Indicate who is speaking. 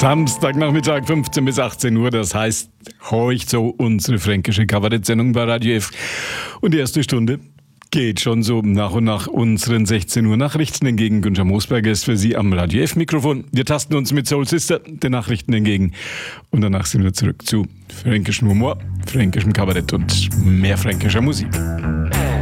Speaker 1: Samstagnachmittag 15 bis 18 Uhr, das heißt, horcht so unsere fränkische Kabarett-Sendung bei Radio F. Und die erste Stunde geht schon so nach und nach unseren 16 Uhr Nachrichten entgegen. Günther Moosberger ist für Sie am Radio F-Mikrofon. Wir tasten uns mit Soul Sister den Nachrichten entgegen. Und danach sind wir zurück zu fränkischem Humor, fränkischem Kabarett und mehr fränkischer Musik.